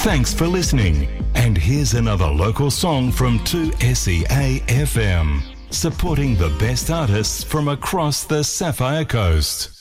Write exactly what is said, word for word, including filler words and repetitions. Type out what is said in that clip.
Thanks for listening. And here's another local song from two S E A F M, supporting the best artists from across the Sapphire Coast.